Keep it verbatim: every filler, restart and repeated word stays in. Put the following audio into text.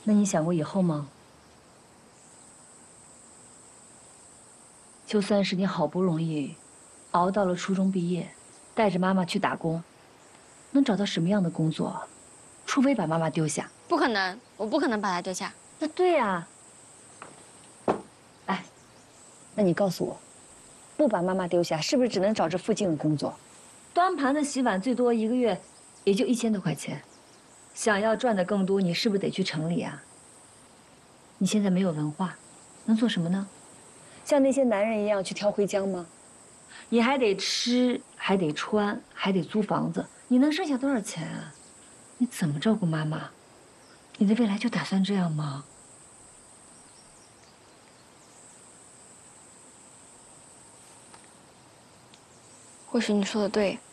那你想过以后吗？就算是你好不容易熬到了初中毕业，带着妈妈去打工，能找到什么样的工作？除非把妈妈丢下。 不可能，我不可能把她丢下。 那对呀。哎，那你告诉我，不把妈妈丢下，是不是只能找这附近的工作？端盘子、洗碗，最多一个月也就一千多块钱。想要赚的更多，你是不是得去城里啊？你现在没有文化，能做什么呢？像那些男人一样去挑回浆吗？你还得吃，还得穿，还得租房子，你能剩下多少钱啊？你怎么照顾妈妈？你的未来就打算这样吗？ 或许你说的对，